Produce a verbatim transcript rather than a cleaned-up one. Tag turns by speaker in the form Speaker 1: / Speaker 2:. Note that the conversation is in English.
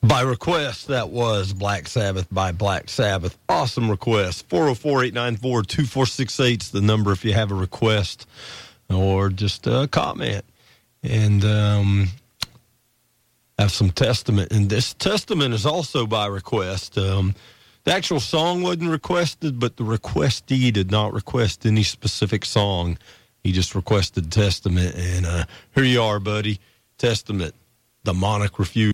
Speaker 1: By request, that was Black Sabbath by Black Sabbath. Awesome request. four oh four, eight nine four, two four six eight is the number if you have a request or just a comment. And um, have some Testament. And this Testament is also by request. Um, the actual song wasn't requested, but the requestee did not request any specific song. He just requested Testament. And uh, here you are, buddy. Testament. Demonic Refusal.